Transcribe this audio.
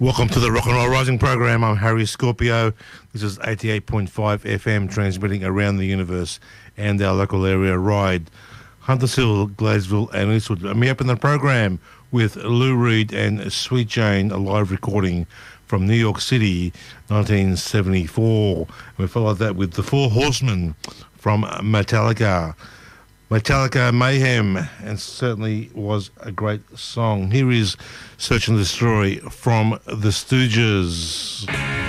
Welcome to the Rock and Roll Rising program. I'm Harry Scorpio. This is 88.5 FM transmitting around the universe and our local area ride. Huntersville, Gladesville and Eastwood. Me up in the program with Lou Reed and Sweet Jane, a live recording from New York City, 1974. We followed that with The Four Horsemen from Metallica. Metallica Mayhem, and certainly was a great song. Here is Search and Destroy from The Stooges.